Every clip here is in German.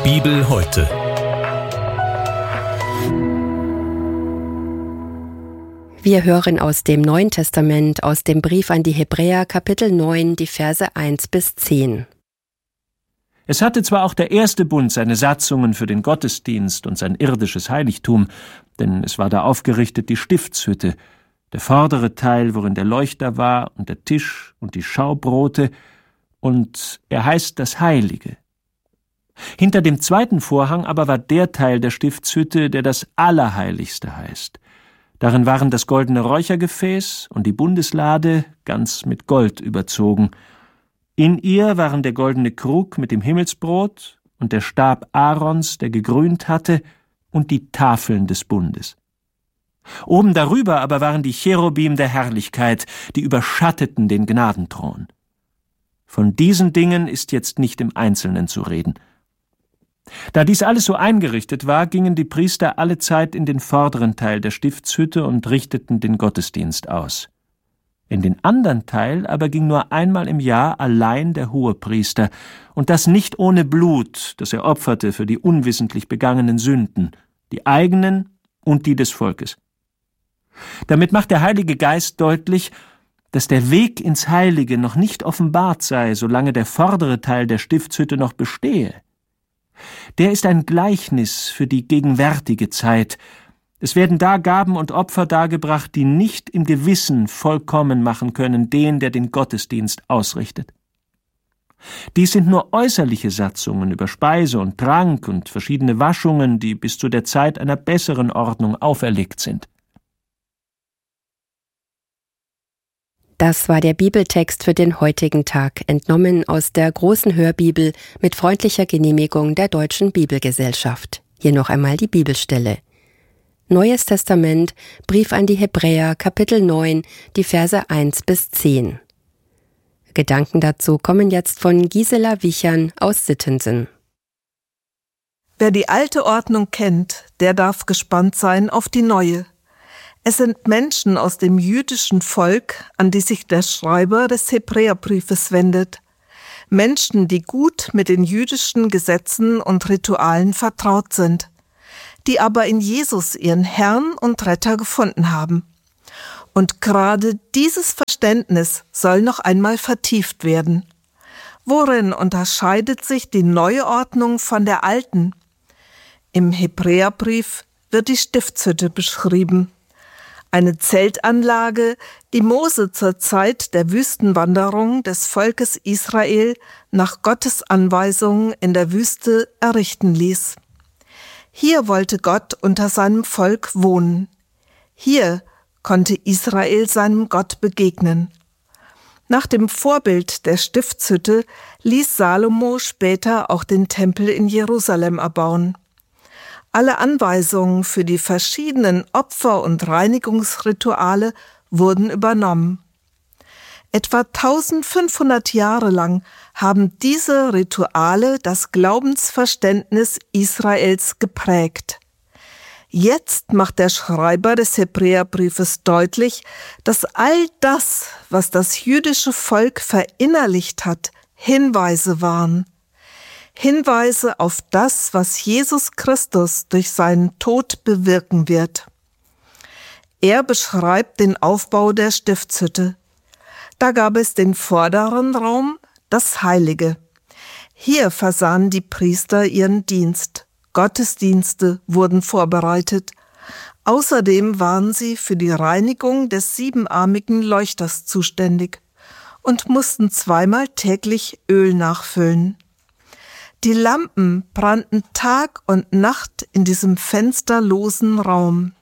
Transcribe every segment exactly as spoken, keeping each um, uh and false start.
Bibel heute. Wir hören aus dem Neuen Testament, aus dem Brief an die Hebräer, Kapitel neun, die Verse eins bis zehn. Es hatte zwar auch der erste Bund seine Satzungen für den Gottesdienst und sein irdisches Heiligtum, denn es war da aufgerichtet die Stiftshütte, der vordere Teil, worin der Leuchter war, und der Tisch und die Schaubrote, und er heißt das Heilige. Hinter dem zweiten Vorhang aber war der Teil der Stiftshütte, der das Allerheiligste heißt. Darin waren das goldene Räuchergefäß und die Bundeslade ganz mit Gold überzogen. In ihr waren der goldene Krug mit dem Himmelsbrot und der Stab Aarons, der gegrünt hatte, und die Tafeln des Bundes. Oben darüber aber waren die Cherubim der Herrlichkeit, die überschatteten den Gnadenthron. Von diesen Dingen ist jetzt nicht im Einzelnen zu reden. Da dies alles so eingerichtet war, gingen die Priester alle Zeit in den vorderen Teil der Stiftshütte und richteten den Gottesdienst aus. In den anderen Teil aber ging nur einmal im Jahr allein der Hohepriester, und das nicht ohne Blut, das er opferte für die unwissentlich begangenen Sünden, die eigenen und die des Volkes. Damit macht der Heilige Geist deutlich, dass der Weg ins Heilige noch nicht offenbart sei, solange der vordere Teil der Stiftshütte noch bestehe. Der ist ein Gleichnis für die gegenwärtige Zeit. Es werden da Gaben und Opfer dargebracht, die nicht im Gewissen vollkommen machen können den, der den Gottesdienst ausrichtet. Dies sind nur äußerliche Satzungen über Speise und Trank und verschiedene Waschungen, die bis zu der Zeit einer besseren Ordnung auferlegt sind. Das war der Bibeltext für den heutigen Tag, entnommen aus der großen Hörbibel mit freundlicher Genehmigung der Deutschen Bibelgesellschaft. Hier noch einmal die Bibelstelle. Neues Testament, Brief an die Hebräer, Kapitel neun, die Verse eins bis zehn. Gedanken dazu kommen jetzt von Gisela Wichern aus Sittensen. Wer die alte Ordnung kennt, der darf gespannt sein auf die neue. Es sind Menschen aus dem jüdischen Volk, an die sich der Schreiber des Hebräerbriefes wendet. Menschen, die gut mit den jüdischen Gesetzen und Ritualen vertraut sind, die aber in Jesus ihren Herrn und Retter gefunden haben. Und gerade dieses Verständnis soll noch einmal vertieft werden. Worin unterscheidet sich die neue Ordnung von der alten? Im Hebräerbrief wird die Stiftshütte beschrieben. Eine Zeltanlage, die Mose zur Zeit der Wüstenwanderung des Volkes Israel nach Gottes Anweisung in der Wüste errichten ließ. Hier wollte Gott unter seinem Volk wohnen. Hier konnte Israel seinem Gott begegnen. Nach dem Vorbild der Stiftshütte ließ Salomo später auch den Tempel in Jerusalem erbauen. Alle Anweisungen für die verschiedenen Opfer- und Reinigungsrituale wurden übernommen. Etwa eintausendfünfhundert Jahre lang haben diese Rituale das Glaubensverständnis Israels geprägt. Jetzt macht der Schreiber des Hebräerbriefes deutlich, dass all das, was das jüdische Volk verinnerlicht hat, Hinweise waren. Hinweise auf das, was Jesus Christus durch seinen Tod bewirken wird. Er beschreibt den Aufbau der Stiftshütte. Da gab es den vorderen Raum, das Heilige. Hier versahen die Priester ihren Dienst. Gottesdienste wurden vorbereitet. Außerdem waren sie für die Reinigung des siebenarmigen Leuchters zuständig und mussten zweimal täglich Öl nachfüllen. Die Lampen brannten Tag und Nacht in diesem fensterlosen Raum.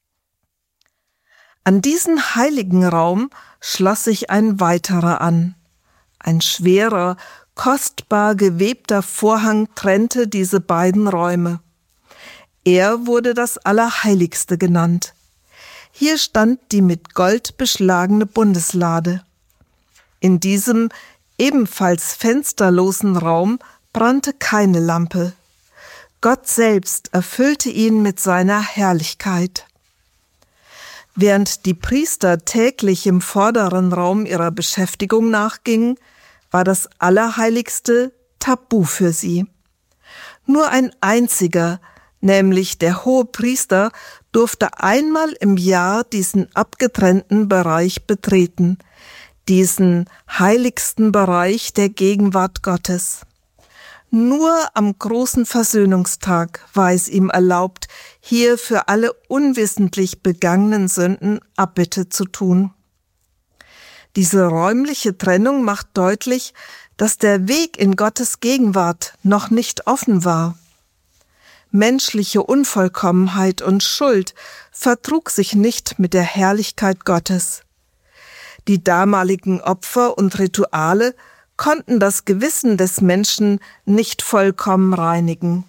An diesen heiligen Raum schloss sich ein weiterer an. Ein schwerer, kostbar gewebter Vorhang trennte diese beiden Räume. Er wurde das Allerheiligste genannt. Hier stand die mit Gold beschlagene Bundeslade. In diesem ebenfalls fensterlosen Raum brannte keine Lampe. Gott selbst erfüllte ihn mit seiner Herrlichkeit. Während die Priester täglich im vorderen Raum ihrer Beschäftigung nachgingen, war das Allerheiligste tabu für sie. Nur ein einziger, nämlich der Hohepriester, durfte einmal im Jahr diesen abgetrennten Bereich betreten, diesen heiligsten Bereich der Gegenwart Gottes. Nur am großen Versöhnungstag war es ihm erlaubt, hier für alle unwissentlich begangenen Sünden Abbitte zu tun. Diese räumliche Trennung macht deutlich, dass der Weg in Gottes Gegenwart noch nicht offen war. Menschliche Unvollkommenheit und Schuld vertrug sich nicht mit der Herrlichkeit Gottes. Die damaligen Opfer und Rituale konnten das Gewissen des Menschen nicht vollkommen reinigen.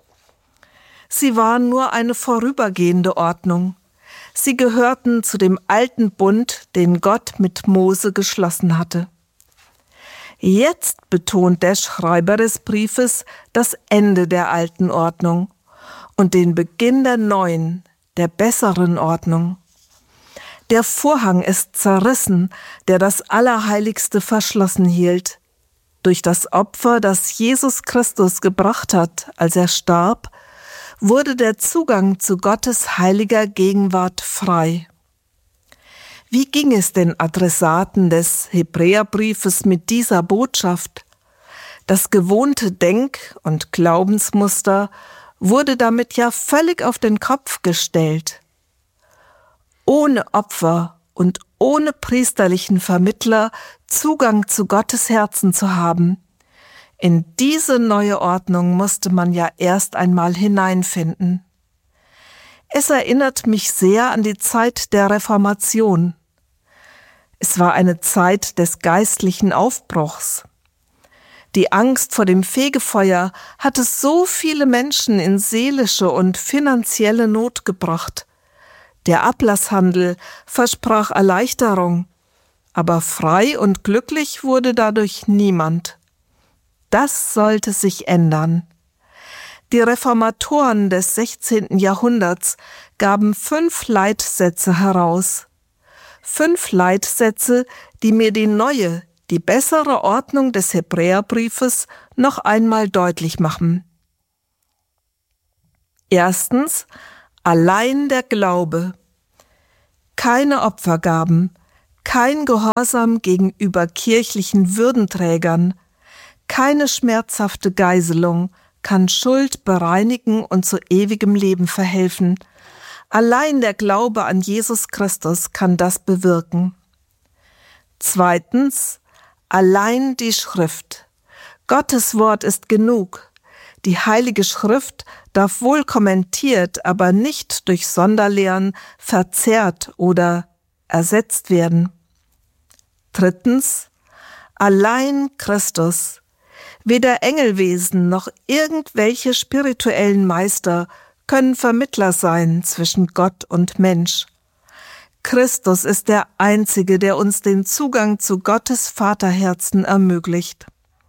Sie waren nur eine vorübergehende Ordnung. Sie gehörten zu dem alten Bund, den Gott mit Mose geschlossen hatte. Jetzt betont der Schreiber des Briefes das Ende der alten Ordnung und den Beginn der neuen, der besseren Ordnung. Der Vorhang ist zerrissen, der das Allerheiligste verschlossen hielt. Durch das Opfer, das Jesus Christus gebracht hat, als er starb, wurde der Zugang zu Gottes heiliger Gegenwart frei. Wie ging es den Adressaten des Hebräerbriefes mit dieser Botschaft? Das gewohnte Denk- und Glaubensmuster wurde damit ja völlig auf den Kopf gestellt. Ohne Opfer und ohne priesterlichen Vermittler Zugang zu Gottes Herzen zu haben, in diese neue Ordnung musste man ja erst einmal hineinfinden. Es erinnert mich sehr an die Zeit der Reformation. Es war eine Zeit des geistlichen Aufbruchs. Die Angst vor dem Fegefeuer hatte so viele Menschen in seelische und finanzielle Not gebracht. Der Ablasshandel versprach Erleichterung, aber frei und glücklich wurde dadurch niemand. Das sollte sich ändern. Die Reformatoren des sechzehnten Jahrhunderts gaben fünf Leitsätze heraus. Fünf Leitsätze, die mir die neue, die bessere Ordnung des Hebräerbriefes noch einmal deutlich machen. Erstens, allein der Glaube. Keine Opfergaben, kein Gehorsam gegenüber kirchlichen Würdenträgern, keine schmerzhafte Geiselung kann Schuld bereinigen und zu ewigem Leben verhelfen. Allein der Glaube an Jesus Christus kann das bewirken. Zweitens, allein die Schrift. Gottes Wort ist genug. Die Heilige Schrift darf wohl kommentiert, aber nicht durch Sonderlehren verzerrt oder ersetzt werden. Drittens, allein Christus. Weder Engelwesen noch irgendwelche spirituellen Meister können Vermittler sein zwischen Gott und Mensch. Christus ist der Einzige, der uns den Zugang zu Gottes Vaterherzen ermöglicht.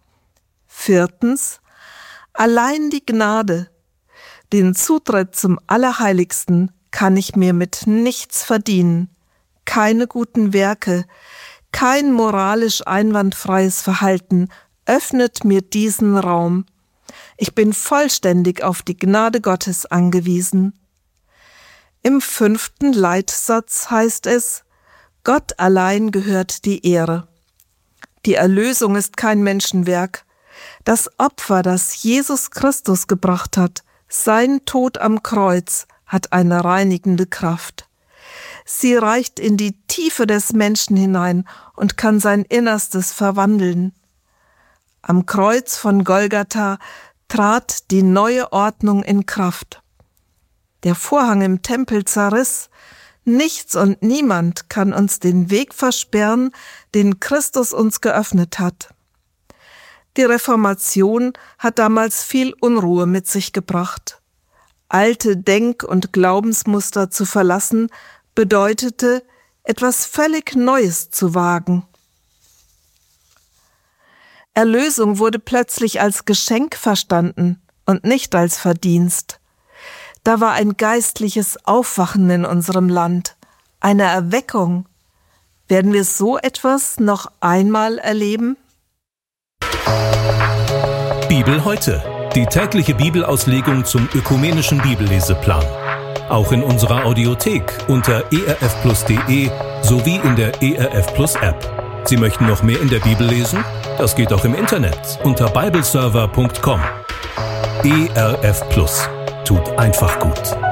Viertens, allein die Gnade. Den Zutritt zum Allerheiligsten kann ich mir mit nichts verdienen. Keine guten Werke, kein moralisch einwandfreies Verhalten öffnet mir diesen Raum. Ich bin vollständig auf die Gnade Gottes angewiesen. Im fünften Leitsatz heißt es, Gott allein gehört die Ehre. Die Erlösung ist kein Menschenwerk. Das Opfer, das Jesus Christus gebracht hat, sein Tod am Kreuz, hat eine reinigende Kraft. Sie reicht in die Tiefe des Menschen hinein und kann sein Innerstes verwandeln. Am Kreuz von Golgatha trat die neue Ordnung in Kraft. Der Vorhang im Tempel zerriss. Nichts und niemand kann uns den Weg versperren, den Christus uns geöffnet hat. Die Reformation hat damals viel Unruhe mit sich gebracht. Alte Denk- und Glaubensmuster zu verlassen, bedeutete, etwas völlig Neues zu wagen. Erlösung wurde plötzlich als Geschenk verstanden und nicht als Verdienst. Da war ein geistliches Aufwachen in unserem Land, eine Erweckung. Werden wir so etwas noch einmal erleben? Bibel heute. Die tägliche Bibelauslegung zum ökumenischen Bibelleseplan. Auch in unserer Audiothek unter e r f plus punkt d e sowie in der E R F Plus App. Sie möchten noch mehr in der Bibel lesen? Das geht auch im Internet unter bibleserver punkt com. E R F Plus tut einfach gut.